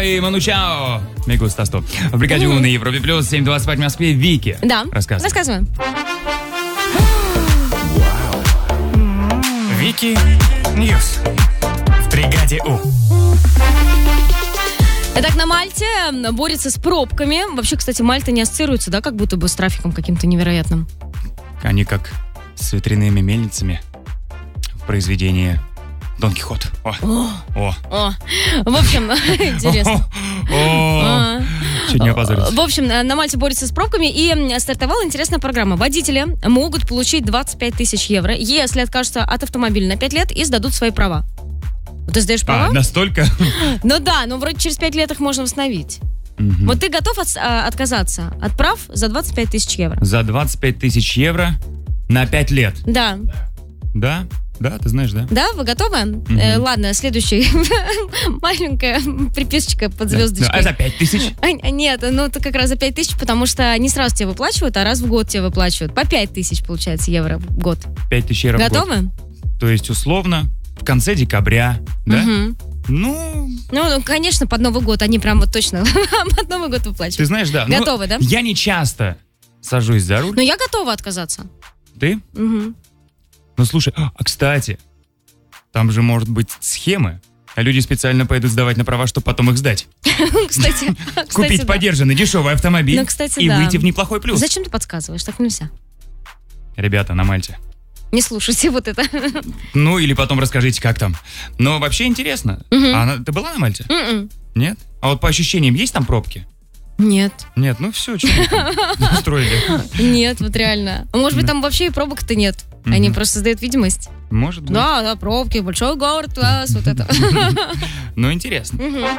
и Ману Чао. Мегу Стасту. В бригаде У на Европе Плюс, 7:25 в Москве. Вики. Да. Рассказываем. Вики Ньюс в бригаде У. Итак, на Мальте борется с пробками. Вообще, кстати, Мальта не ассоциируется, да, как будто бы с трафиком каким-то невероятным. Они как с ветряными мельницами в произведении Дон Кихот. О. В общем, интересно. Чуть не опозорился. В общем, на Мальте борется с пробками, и стартовала интересная программа. Водители могут получить 25 тысяч евро, если откажутся от автомобиля на 5 лет и сдадут свои права. Ты сдаешь права? Настолько? Ну да, но вроде через 5 лет их можно восстановить. Вот ты готов отказаться от прав за 25 тысяч евро? За 25 тысяч евро на 5 лет? Да. Да? Да, ты знаешь, да? Да, вы готовы? Ладно, следующий. Маленькая приписочка под звездочкой. А за 5 тысяч? Нет, ну это как раз за 5 тысяч, потому что не сразу тебе выплачивают, а раз в год тебе выплачивают. По 5 тысяч, получается, евро в год. 5 тысяч евро в год. Готовы? То есть, условно, в конце декабря, да? Ну, конечно, под Новый год. Они прям вот точно под Новый год выплачивают. Ты знаешь, да. Готовы, да? Я не часто сажусь за руль. Но я готова отказаться. Ты? Ну, слушай, кстати, там же может быть схемы, а люди специально пойдут сдавать на права, чтобы потом их сдать. Кстати, купить подержанный дешевый автомобиль и выйти в неплохой плюс. Зачем ты подсказываешь? Так нельзя. Ребята, на Мальте. Не слушайте вот это. Ну, или потом расскажите, как там. Но вообще интересно. Ты была на Мальте? Нет? А вот по ощущениям, есть там пробки? Нет. Нет, ну все, что устроили. Нет, вот реально. Может быть, там вообще и пробок-то нет. Они просто создают видимость. Может быть. Да, пробки, большой город, класс, вот это. Ну, интересно.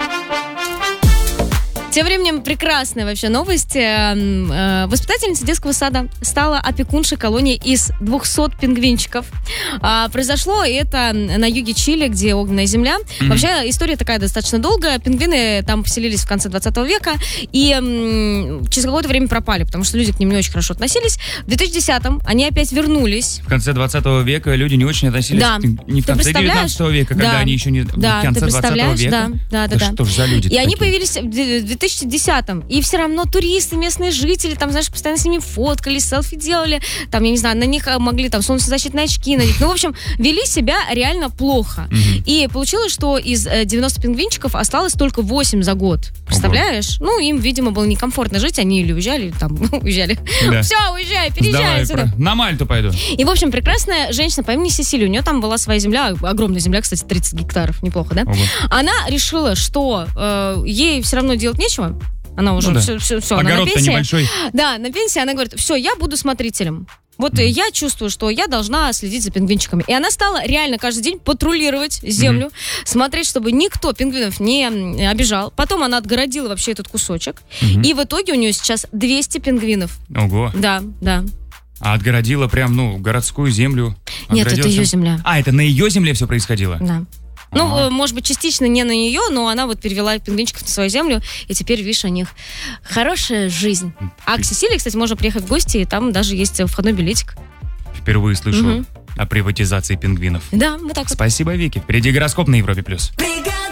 Тем временем прекрасная вообще новость. Воспитательница детского сада стала опекуншей колонии из 200 пингвинчиков. Произошло это на юге Чили, где огненная земля. Вообще история такая достаточно долгая. Пингвины там поселились в конце 20 века и через какое-то время пропали, потому что люди к ним не очень хорошо относились. В 2010-м они опять вернулись. В конце 20 века люди не очень относились не в конце 19 века, когда они еще не в конце 20 века. Да. Что ж за люди? И они появились в 2010-м. И все равно туристы, местные жители, там, знаешь, постоянно с ними фоткались, селфи делали, там, я не знаю, на них могли там солнцезащитные очки надеть. Ну, в общем, вели себя реально плохо. И получилось, что из 90 пингвинчиков осталось только 8 за год. Представляешь? Ну, им, видимо, было некомфортно жить, они или уезжали, там, уезжали. Да. Все, уезжай, переезжай отсюда. На Мальту пойду. И, в общем, прекрасная женщина по имени Сесилия, у нее там была своя земля, огромная земля, кстати, 30 гектаров, неплохо, да? Она решила, что ей все равно делать нечего. Она уже все, она на пенсии. Небольшой. Да, на пенсии она говорит, все, я буду смотрителем. Вот я чувствую, что я должна следить за пингвинчиками. И она стала реально каждый день патрулировать землю, смотреть, чтобы никто пингвинов не обижал. Потом она отгородила вообще этот кусочек. И в итоге у нее сейчас 200 пингвинов. Ого. Да. А отгородила прям, городскую землю? Нет, это ее земля. А, это на ее земле все происходило? Да. Ну, может быть, частично не на нее, но она вот перевела пингвинчиков на свою землю, и теперь, видишь, у них хорошая жизнь. А к Сесилии, кстати, можно приехать в гости, и там даже есть входной билетик. Впервые слышу о приватизации пингвинов. Да, вот так вот. Спасибо, Вики. Впереди гороскоп на Европе+.